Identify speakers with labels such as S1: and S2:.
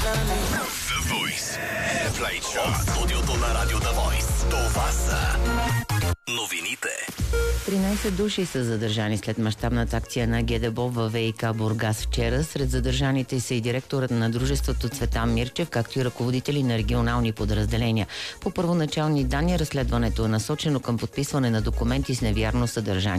S1: The Voice. Airplay Chart. Студиото на Радио The Voice. Това са новините.
S2: 13 души са задържани след мащабната акция на ГДБОП във ВиК Бургас вчера. Сред задържаните са и директорът на дружеството Цветан Мирчев, както и ръководители на регионални подразделения. По първоначални данни разследването е насочено към подписване на документи с невярно съдържание.